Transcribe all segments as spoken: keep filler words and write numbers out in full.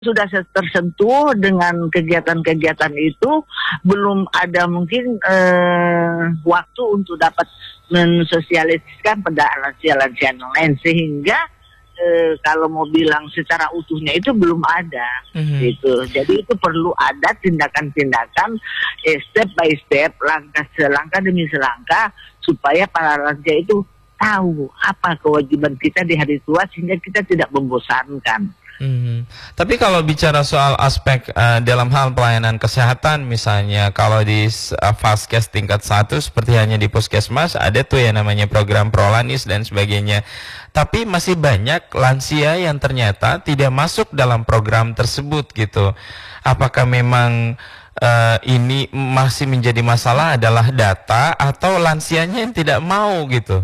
sudah tersentuh dengan kegiatan-kegiatan itu, belum ada mungkin eh, waktu untuk dapat mensosialisasikan pada lansia-lansia yang lain, sehingga eh, kalau mau bilang secara utuhnya itu belum ada, mm-hmm. gitu. Jadi itu perlu ada tindakan-tindakan eh, step by step, langkah selangkah demi selangkah, supaya para lansia itu tahu apa kewajiban kita di hari tua, sehingga kita tidak membosankan. Hmm. Tapi kalau bicara soal aspek uh, dalam hal pelayanan kesehatan, misalnya kalau di uh, Vaskes tingkat satu seperti hanya di Puskesmas ada tuh yang namanya program Prolanis dan sebagainya. Tapi masih banyak lansia yang ternyata tidak masuk dalam program tersebut gitu. Apakah memang uh, ini masih menjadi masalah adalah data atau lansianya yang tidak mau gitu?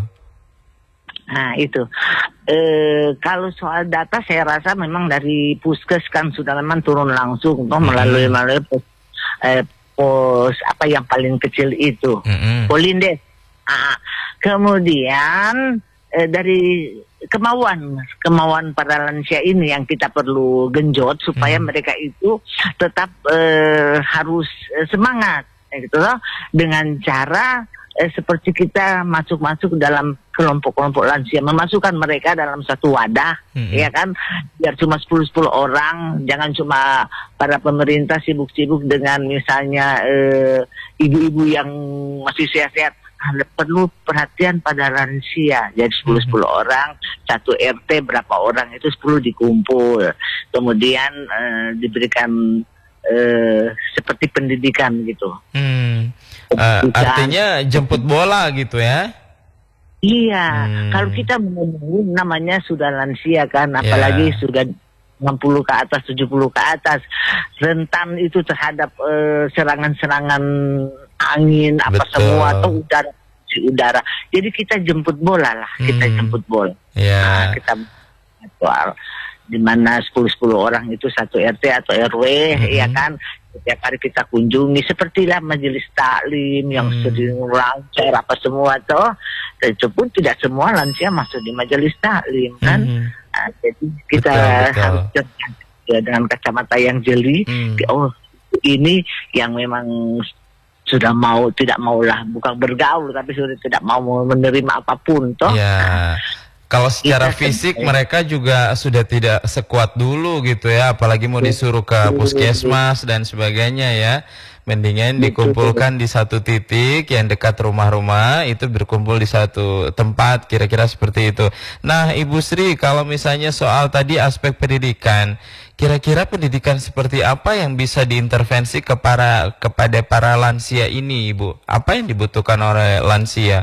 Nah itu, e, kalau soal data saya rasa memang dari Puskes kan sudah memang turun langsung, toh melalui melalui pos, eh, pos apa yang paling kecil itu, mm-hmm. Polindes. Nah, kemudian e, dari kemauan kemauan para lansia ini yang kita perlu genjot supaya mm. mereka itu tetap e, harus e, semangat, gitu loh, dengan cara Eh, seperti kita masuk-masuk dalam kelompok-kelompok lansia, memasukkan mereka dalam satu wadah, mm-hmm. ya kan, biar cuma sepuluh sepuluh orang, jangan cuma para pemerintah sibuk-sibuk dengan misalnya eh, ibu-ibu yang masih sehat-sehat. Perlu perhatian pada lansia, jadi sepuluh sepuluh mm-hmm. orang, satu R T berapa orang itu sepuluh dikumpul, kemudian eh, diberikan eh, seperti pendidikan gitu. Hmm. Uh, artinya jemput bola gitu ya? Iya, hmm. kalau kita menunggu namanya sudah lansia kan, apalagi yeah. sudah enam puluh ke atas, tujuh puluh ke atas, rentan itu terhadap uh, serangan-serangan angin, apa Betul. semua, atau udara, si udara. Jadi kita jemput bola lah, hmm. kita jemput bola. Yeah. Nah, kita soal di mana sepuluh sepuluh orang itu satu R T atau R W, mm-hmm. ya kan, setiap hari kita kunjungi, sepertilah majelis taklim yang mm. sering lancar apa semua toh, dan itu pun tidak semua lansia masuk di majelis taklim kan, mm-hmm. nah, jadi kita betul, betul. harus ya, dengan kacamata yang jeli, mm. oh ini yang memang sudah mau tidak maulah, bukan bergaul tapi sudah tidak mau menerima apapun toh. Yeah. Kalau secara fisik mereka juga sudah tidak sekuat dulu gitu ya, apalagi mau disuruh ke puskesmas dan sebagainya ya. Mendingan dikumpulkan di satu titik yang dekat rumah-rumah, itu berkumpul di satu tempat, kira-kira seperti itu. Nah, Ibu Sri, kalau misalnya soal tadi aspek pendidikan, kira-kira pendidikan seperti apa yang bisa diintervensi kepada kepada para lansia ini, Ibu? Apa yang dibutuhkan oleh lansia?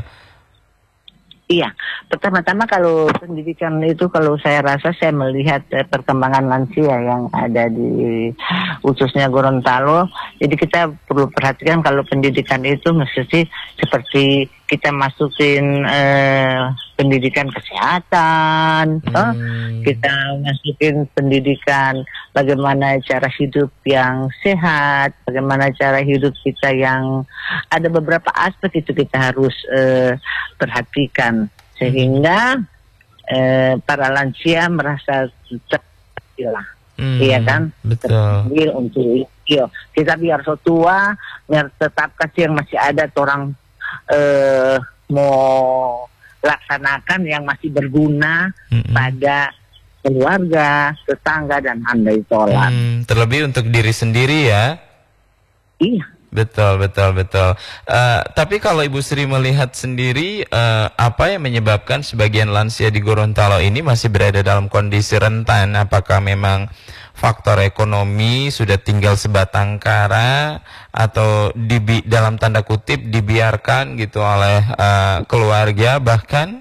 Iya, pertama-tama kalau pendidikan itu, kalau saya rasa saya melihat eh, perkembangan lansia yang ada di khususnya Gorontalo, jadi kita perlu perhatikan kalau pendidikan itu mesti seperti kita masukin eh, pendidikan kesehatan, hmm. oh, kita masukin pendidikan bagaimana cara hidup yang sehat, bagaimana cara hidup kita yang ada beberapa aspek itu kita harus eh, perhatikan sehingga eh, para lansia merasa terpilah, hmm, iya kan, terpilih untuk iyo. Kita biar so tua, biar tetap kasih yang masih ada orang eh, mau laksanakan yang masih berguna mm-hmm. pada keluarga, tetangga dan handai tolan. Hmm, terlebih untuk diri sendiri ya. Iya. Betul, betul, betul. Uh, tapi kalau Ibu Sri melihat sendiri, uh, apa yang menyebabkan sebagian lansia di Gorontalo ini masih berada dalam kondisi rentan? Apakah memang faktor ekonomi, sudah tinggal sebatang kara, atau dibi dalam tanda kutip dibiarkan gitu oleh uh, keluarga bahkan?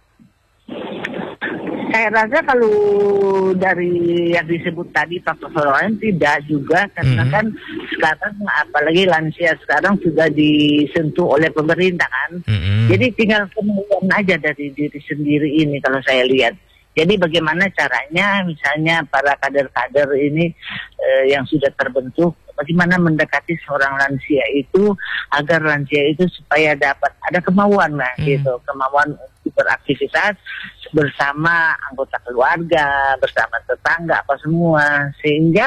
Saya rasa kalau dari yang disebut tadi faktor lain tidak juga, karena mm-hmm. kan sekarang apalagi lansia sekarang sudah disentuh oleh pemerintah kan, mm-hmm. jadi tinggal kemauan aja dari diri sendiri ini kalau saya lihat. Jadi bagaimana caranya misalnya para kader-kader ini eh, yang sudah terbentuk, bagaimana mendekati seorang lansia itu agar lansia itu supaya dapat ada kemauan lah, hmm. gitu, kemauan untuk beraktivitas bersama anggota keluarga, bersama tetangga apa semua, sehingga